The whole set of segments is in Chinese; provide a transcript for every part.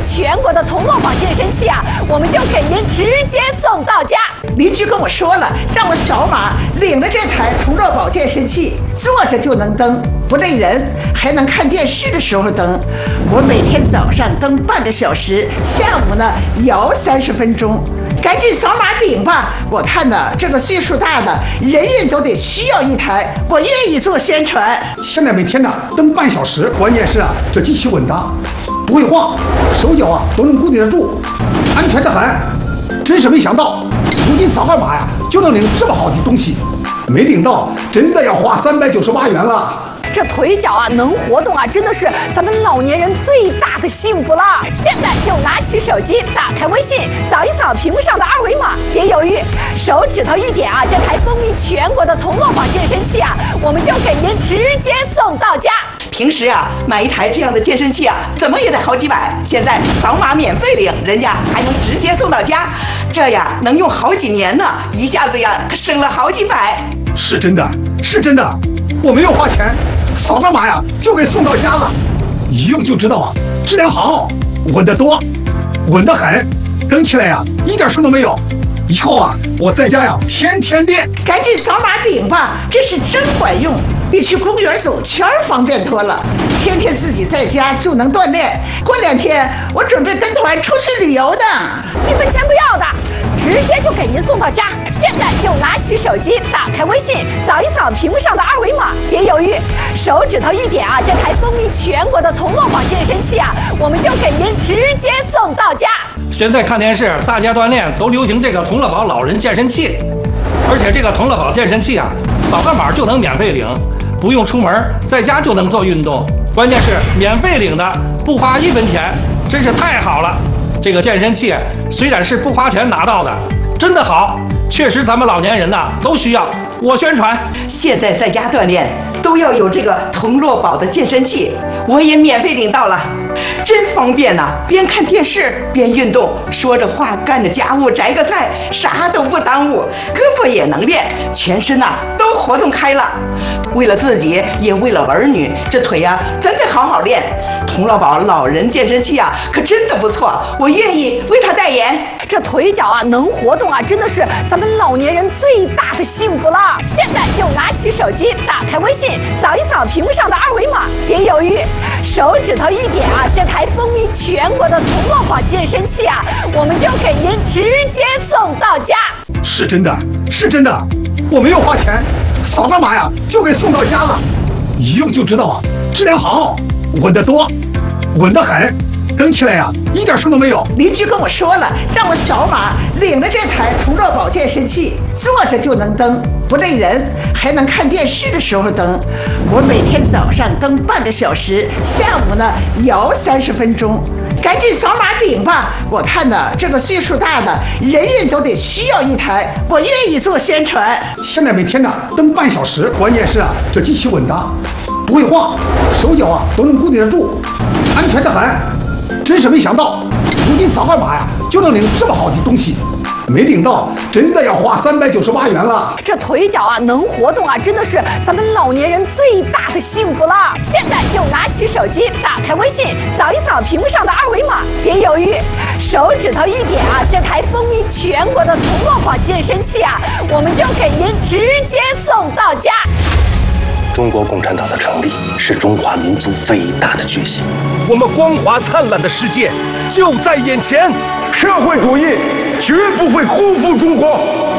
全国的铜锣宝健身器啊，我们就给您直接送到家。 邻居跟我说了，让我扫码领了这台铜锣宝健身器，坐着就能蹬，不累人，还能看电视的时候蹬。我每天早上蹬半个小时，下午呢摇30分钟。赶紧扫码领吧！我看呢，这个岁数大的人人都得需要一台，我愿意做宣传。 现在每天呢蹬半小时，关键是啊，这机器稳当，不会晃，手脚啊都能固定得住，安全得很。真是没想到，如今扫个码呀就能领这么好的东西，没领到真的要花398元了。 这腿脚啊能活动啊，真的是咱们老年人最大的幸福了。现在就拿起手机，打开微信，扫一扫屏幕上的2维码，别犹豫，手指头一点啊，这台风靡全国的铜锣宝健身器啊，我们就给您直接送到家。 平时啊买一台这样的健身器啊，怎么也得好几百，现在扫码免费领，人家还能直接送到家，这样能用好几年呢，一下子呀可省了好几百。 是真的，是真的，我没有花钱。扫个码呀，就给送到家了，一用就知道啊，质量好，稳得多，稳得很，蹬起来呀，一点声都没有。以后啊，我在家呀，天天练。 赶紧扫码领吧，这是真管用，比去公园走圈方便多了。天天自己在家就能锻炼。过2天我准备跟团出去旅游呢 ，1分钱不要的，直接就给您送到家。现在就拿起手机，打开微信，扫一扫屏幕上的2维码，别犹豫，手指头一点啊，这台风靡全国的铜锣宝健身器啊，我们就给您直接送到家。 现在看电视，大家锻炼都流行这个铜锣宝老人健身器，而且这个铜锣宝健身器啊，扫个码就能免费领，不用出门，在家就能做运动。关键是免费领的，不花1分钱，真是太好了。这个健身器虽然是不花钱拿到的，真的好，确实咱们老年人呐都需要。我宣传， 现在在家锻炼都要有这个铜锣宝的健身器，我也免费领到了，真方便呐！边看电视边运动，说着话干着家务，摘个菜，啥都不耽误，胳膊也能练，全身呐都活动开了。为了自己，也为了儿女，这腿呀真得好好练。铜锣宝老人健身器啊，可真的不错，我愿意为他代言。 这腿脚啊能活动啊，真的是咱们老年人最大的幸福了。现在就拿起手机，打开微信，扫一扫屏幕上的2维码，别犹豫，手指头一点啊，这台风靡全国的铜锣宝健身器啊，我们就给您直接送到家。 是真的，是真的，我没有花钱，扫个码呀就给送到家了，一用就知道啊，质量好，稳得多，稳得很，蹬起来呀一点声都没有。 邻居跟我说了，让我扫码领了这台铜锣宝健身器，坐着就能蹬，不累人，还能看电视的时候蹬。我每天早上蹬半个小时，下午呢摇30分钟。赶紧扫码领吧！我看呢，这个岁数大的人人都得需要一台，我愿意做宣传。 现在每天呢蹬半小时，关键是啊，这机器稳当，不会晃，手脚啊都能固定得住，安全得很。真是没想到，如今扫个码呀就能领这么好的东西，没领到真的要花398元了。 这腿脚啊能活动啊，真的是咱们老年人最大的幸福了。现在就拿起手机，打开微信，扫一扫屏幕上的2维码，别犹豫，手指头一点啊，这台风靡全国的铜锣宝健身器啊，我们就给您直接送到家。 中国共产党的成立是中华民族伟大的决心， 我们光华灿烂的世界就在眼前， 社会主义绝不会辜负中国。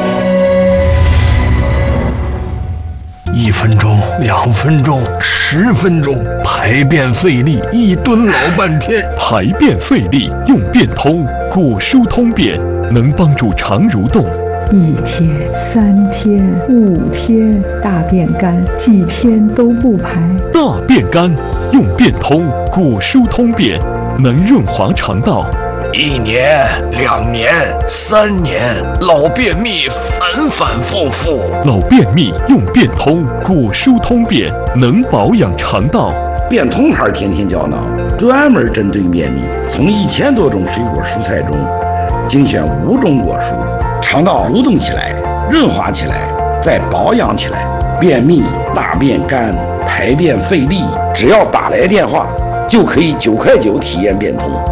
1分钟、2分钟、10分钟，排便费力，1吨老半天。 排便费力用便通，果蔬通便能帮助肠蠕动。 1天、3天、5天，大便干，几天都不排。 大便干用便通，果蔬通便能润滑肠道。 1年、2年、3年，老便秘反反复复。 老便秘用便通，果蔬通便能保养肠道。 便通牌天天胶囊专门针对便秘，从1000多种水果蔬菜中精选5种果蔬，肠道蠕动起来，润滑起来，再保养起来。便秘、大便干、排便费力，只要打来电话就可以9块9体验便通。